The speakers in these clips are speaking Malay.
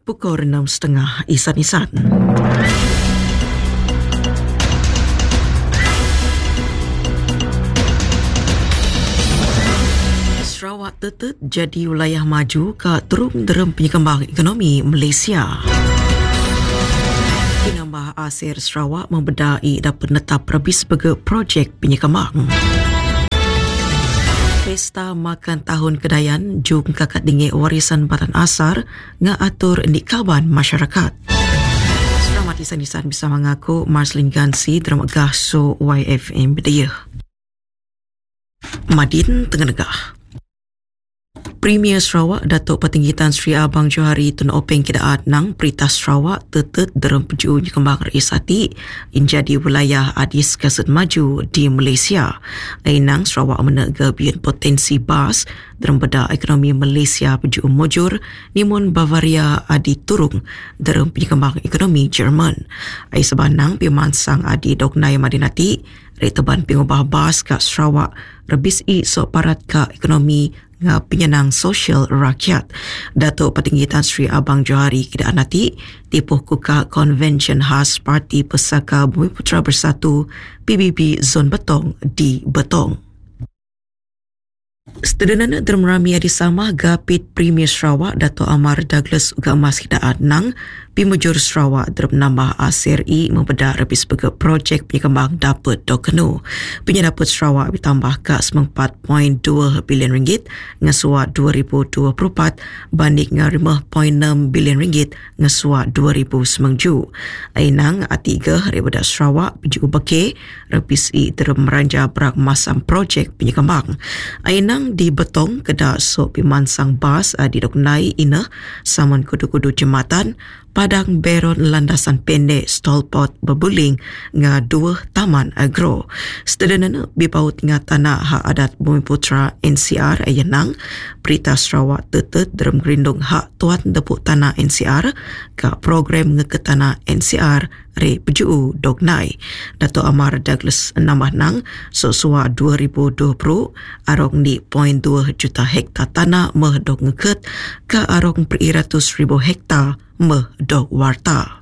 Pukul 6.30 Isan-Isan. Sarawak tetap jadi wilayah maju ke terung derem penyekembang ekonomi Malaysia. Penambah Asir Sarawak membedai dapat netap rebis sebagai projek penyekembang. Pesta Makan Tahun Kedayan jung kakak dingin warisan Badan Asar ngatur nikaban masyarakat. Selamat Isan-Isan bisa mengaku Marcelin Gansi dalam megah so YFM Bedaya. Madin Tenggah. Premier Sarawak Datuk Petinggi Tan Sri Abang Johari Tun Openg Kedaat nang Peritas Sarawak tetap dalam pejunya kembang Risati menjadi wilayah adis kasut maju di Malaysia. Ainang Sarawak menegak bian potensi bas dalam beda ekonomi Malaysia peju mujur nimun Bavaria adi turung dalam penyekembang ekonomi Jerman. Ai sebanang pimansang adi doknai madinati reteban pengubah bas kat Sarawak rebis i so parat ka ekonomi nga penyenang sosial rakyat. Datuk Petinggi Tan Sri Abang Johari Kedah nanti tipuh kuka Convention khas Parti Pesaka Bumiputra Bersatu PBB Zon Betong di Betong. Setedenana dermerami adi sama Gapit Premier Sarawak Dato' Amar Douglas uga emas Kedaat nang Pimujur Sarawak menambah ASRI membedak rebis sebagai projek penyekembang dapat dokenu. Penyedaput Sarawak ditambah ke 4.2 bilion ringgit ngesua 2024 banding dengan 5.6 bilion ringgit ngesua 2009. Ainang A3 daripada Sarawak peju beke rebis i dalam meranja berak masam projek penyekembang. Ainang di Betong kedak sok pimansang bas di doknai ina saman kudu-kudu jematan padang beron landasan pendek stolpot berbuling nga dua taman agro. Setedenana bipaut nga tanah hak adat Bumiputra NCR ayenang Perita Sarawak tetep dalam gerindung hak tuan depuk tanah NCR ke program ngeketana NCR re peju dognai. Dato' Amar Douglas nambah nang sosua 2020 arong di 0.2 juta hektar tanah meh dok ngeket ke arong per 100,000 hektar meh dok warta.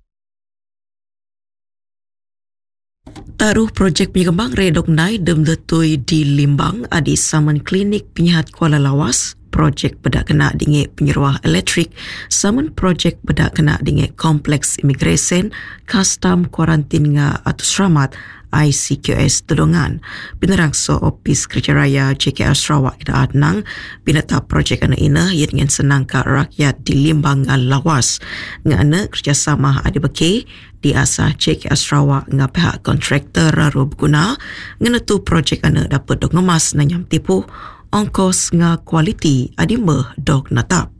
Taruh projek penyekembang redok nai dem letui di Limbang adi saman klinik penyihat Kuala Lawas, projek bedak kena dingit penyeruah elektrik, saman projek bedak kena dingit kompleks imigresen, custom kuarantin nga atus ramat ICQS Telungan. Penerang so Opis Kerja Raya JKR Sarawak Kedaat nang pinata projek ana ina ia dengan senang ke rakyat di Limbang ngan Lawas. Ngana kerjasama ada beke di asah JKR Sarawak ngah pihak kontraktor raru berguna ngana tu projek ana dapat dok ngemas nanyam tipu ongkos ngah kualiti adi meh dok natap.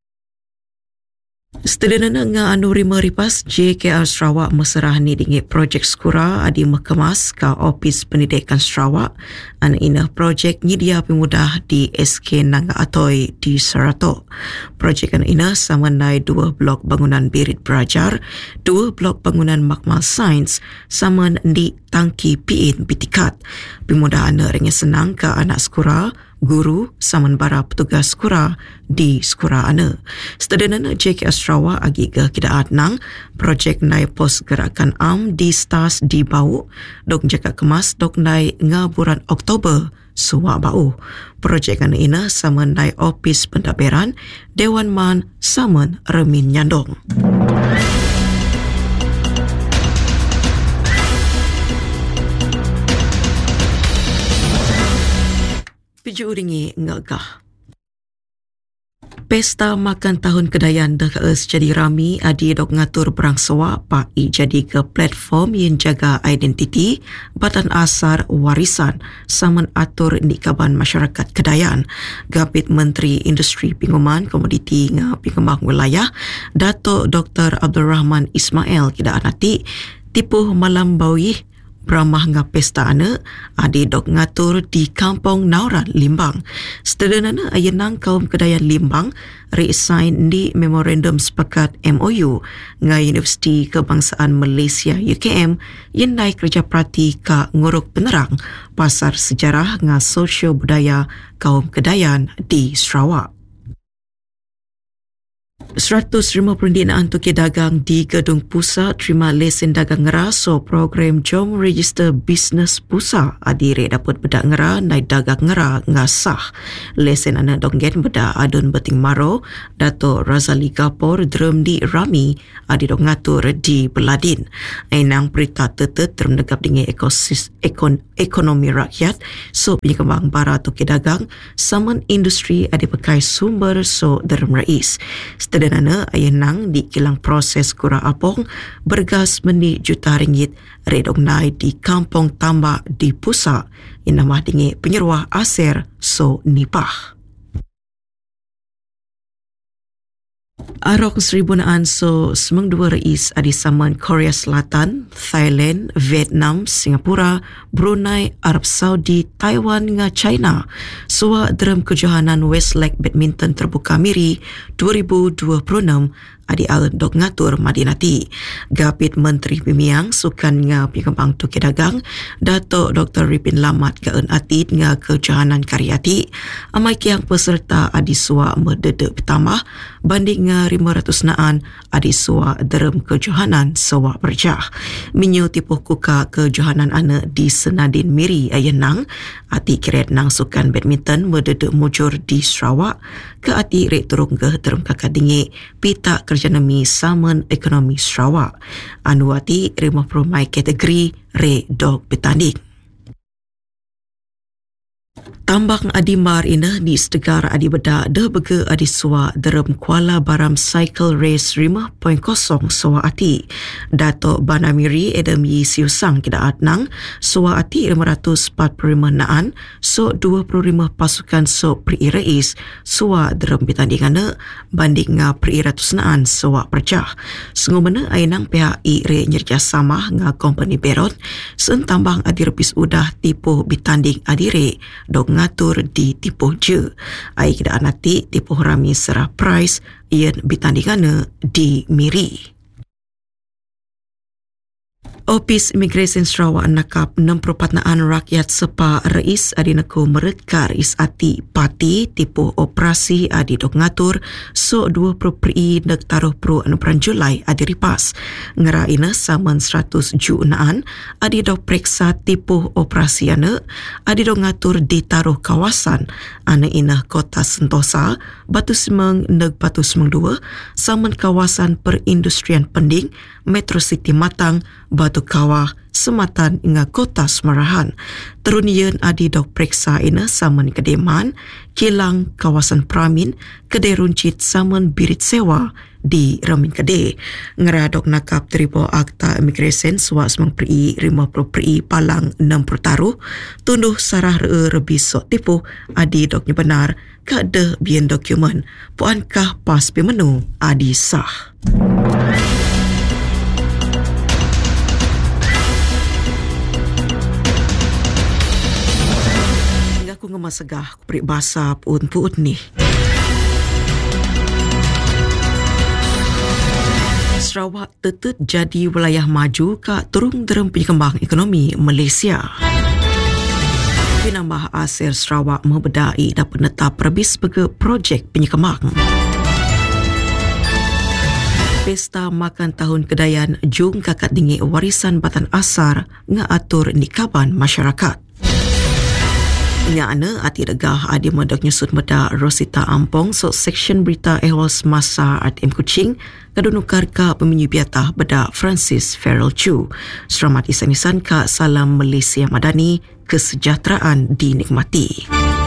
Setedenana nga anu rima ripas JKR Sarawak meserah ni dingit projek skura adi mekemas ke Opis Pendidikan Sarawak. Ana ina projek nyedia pemudah di SK Nanga Atoy di Seratok. Projek ana ina sama nai 2 blok bangunan birit berajar, 2 blok bangunan makmal sains, sama di tangki piin bitikat. Pemudah ana ringin senang ke anak skura, guru saman bara petugas skura di skura ana. Setedenana JKR Sarawak agak Kedaat nang projek nai pos gerakan am di stas di Bau dok jaga kemas dok nai ngaburan Oktober suwa bau. Projek ana ina saman nai Opis Pentadbiran Dewan Man saman Remin Nyandong. Piju ringi ngagah. Pesta Makan Tahun Kedayan dah kees jadi rami adi dok ngatur berang sewa pak i jadi ke platform yang jaga identiti Badan Asar Warisan saman atur nikaban masyarakat Kedayan. Gapit Menteri Industri Pinguman Komoditi nga Pengembang Wilayah Datuk Dr. Abdul Rahman Ismail Kedaat nanti tipuh malam bawih beramah nga pesta ana adi dok ngatur di Kampung Nauran Limbang. Setedenana ayenang kaum Kedayan Limbang resign di memorandum sepakat MOU nga Universiti Kebangsaan Malaysia UKM yang naik kerja prati ka nguruk penerang pasar sejarah nga sosio budaya kaum Kedayan di Sarawak. 150 perundingan toke dagang di Gedung Pusat terima lesen dagang ngera so program Jom Register Business Pusat adire dapat bedak ngera naik dagang ngera ngasah. Lesen anak donggen bedak adun beting maro Dato' Razali Gapor drum di Rami adi dong ngatur di Beladin. Ainang berita tetet termdegap dengan ekonomi rakyat so penyekembang bara toke dagang saman industri adi pakai sumber so derm rais. Setelah ayenang di kilang proses kura apong bergas meni juta ringgit redong naik di kampung tambak di pusat inamah dingi penyeruah aser so nipah. Arok 1,000 so semang dua rais adi saman Korea Selatan, Thailand, Vietnam, Singapura, Brunei, Arab Saudi, Taiwan dengan China. Suwa dalam kejohanan Westlake Badminton terbuka Miri 2026 adi al dok ngatur Madinati. Gapit Menteri Pemiang Sukan nga Pengembang Toke Dagang Dato' Dr. Ripin Lamat gaun atid nga kejohanan karyati amai kiang peserta adi suwa merdedek pertama banding nga 500 naan adi suwa derem kejohanan sewa berjah. Minyu tipuh kuka kejohanan anak di Senadin Miri ayenang ati kiret nang sukan badminton merdedek mujur di Sarawak ke ati rek turung ke derem kakak dingi pita kerjanami saman ekonomi Sarawak. Anu ati 50 mai kategori re dog bertanding. Tambang Adimar ina di Setegar adi bedak dah bega adi suwa derem Kuala Baram Cycle Race 5.0 suwa ati. Dato' Banamiri Adam Yi Siu Sang kidaat nang suwa ati 545 naan so 25 pasukan so pri rais suwa derem bertandingan banding nga pri 100 naan suwa percah. Sengumana ainang pihak re nyerjasama nga company Beron sen tambang adi repis udah tipuh bertanding adire dok ngatur di tipuh je. Ai kidaan nanti tipuh rami serah price yang bertandingan di Miri. Opis Imigresen Sarawak nakap 64 rakyat sepa rais adi naku meredka rais ati pati tipu operasi adi dok ngatur so 20 pri nek taruh pro 6 Julai adi ripas. Ngera ina saman 100 junaan adi dok periksa tipu operasi ane adi dok ngatur di taruh kawasan ane ina kota Sentosa, Batu Semeng nek Batu Semeng 2, saman kawasan perindustrian Pending, Metro City Matang, Batu Kawah, Sematan hingga Kota Semarahan. Terunian adi dok periksa ina saman Kedeman, Kilang, kawasan Pramin, Kedai Runcit saman Birit Sewa di Ramin Kedai. Ngeradok nakap teripo akta imigresen suak semang pri 50 pri palang 60 taruh, tunduh sarah rebi sok tipu adi doknya benar kada bian dokumen puankah pas pemenu adi sah. Aku ngemas segah beri bahasa puut-puut ni. Sarawak tetap jadi wilayah maju ke turung derem penyekembang ekonomi Malaysia. Penambah Aser Sarawak membedai dapat netap perbis sebagai projek penyekembang. Pesta Makan Tahun Kedayan jung kakak dingi warisan Batan Asar ngatur nikaban masyarakat. Nya ati regah adi medok nyusut meda Rosita Ampong so seksyen berita ehwal semasa RTM Kuching kadunukar ka peminyu biatah beda Francis Farrell Chu. Selamat isan-isan ka salam Malaysia Madani, kesejahteraan dinikmati.